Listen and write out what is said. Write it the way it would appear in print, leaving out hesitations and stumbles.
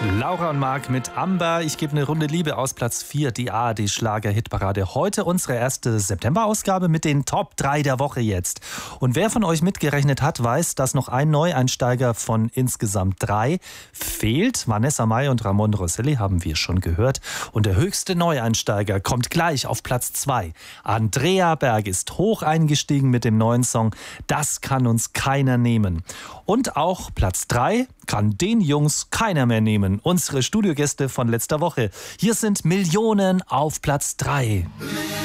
Laura und Marc mit Amber. Ich gebe eine Runde Liebe aus Platz 4, die ARD-Schlager-Hitparade. Heute unsere erste September-Ausgabe mit den Top 3 der Woche jetzt. Und wer von euch mitgerechnet hat, weiß, dass noch ein Neueinsteiger von insgesamt 3 fehlt. Vanessa Mai und Ramon Rosselli haben wir schon gehört. Und der höchste Neueinsteiger kommt gleich auf Platz 2. Andrea Berg ist hoch eingestiegen mit dem neuen Song Das kann uns keiner nehmen. Und auch Platz 3 kann den Jungs keiner mehr nehmen. Unsere Studiogäste von letzter Woche. Hier sind Millionen auf Platz 3.